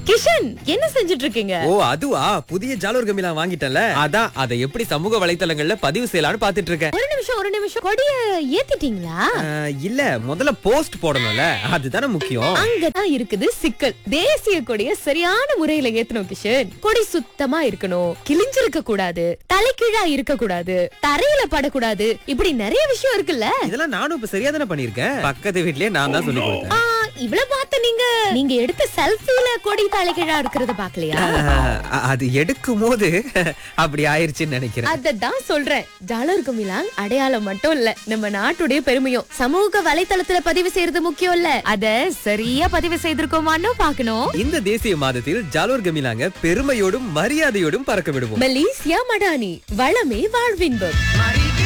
கிஷன், என்ன செஞ்சுட்டு இருக்கீங்க? ஓ அதுவா, புதிய ஜாலூர் கமிலா வாங்கிட்டேன்ல, அதான் அதை எப்படி சமூக வலைத்தளங்கள்ல பதிவு செய்யலாம்னு பாத்துட்டு இருக்கேன். ஒரு நிமிஷம் கொடிய ஏத்திட்டீங்களா? இல்ல, முதல்ல போஸ்ட் போடணும்ல, அதுதானே முக்கியம். அங்கதான் இருக்குது சிக்கல். தேசிய கொடிய சரியான முறையில ஏத்தணும் கிஷன். கொடி சுத்தமா இருக்கணும், கிழிஞ்சிருக்க கூடாது, தலைகீழா இருக்க கூடாது, தரையில படக்கூடாது, இப்படி நிறைய விஷயம் இருக்குல்ல. இதெல்லாம் நானும் இப்ப சரியா தானே பண்ணிருக்கேன். பக்கத்து வீட்லயே நான் தான் சொல்லி கொடுத்தேன். இவ்வளவு பார்த்த நீங்க எடுத்த செல்ஃபில கொடி தலைகீழா இருக்கிறத பாக்கலையா? அது எடுக்கும் போது அப்படி ஆயிருச்சுன்னு நினைக்கிறேன். அததான் சொல்றேன். ஜாலூர் கமிலாங் அடையாளம் மட்டும் இல்ல, நம்ம நாட்டுடைய பெருமையும். சமூக வலைத்தளத்துல பதிவு செய்யறது முக்கியம் இல்ல, அத சரியா பதிவு செய்திருக்கோமான்னு பாக்கணும். இந்த தேசிய மாதத்தில் ஜாலூர் கமிலாங்க பெருமையோடும் மரியாதையோடும் பறக்க விடுவோம். மலேசியா மடானி, வளமே வாழ்வின்பம்.